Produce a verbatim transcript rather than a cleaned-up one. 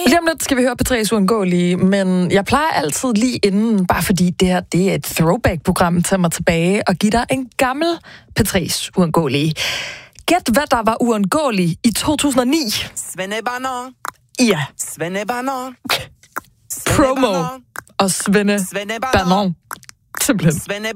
Lige om lidt skal vi høre P tre's Uundgåelige, men jeg plejer altid lige inden, bare fordi det her det er et throwback-program, til mig tilbage og give dig en gammel P tre's Uundgåelige. Gæt, hvad der var uundgåelig i to tusind og ni. Svennebanan. Ja. Svennebanan. Promo og Svenne Banan. Simpelthen.